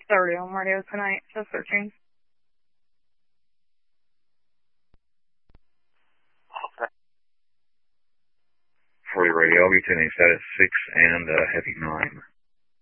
6:30 on radio tonight, so searching. For your radio, I'll be tuning status 6 and heavy 9.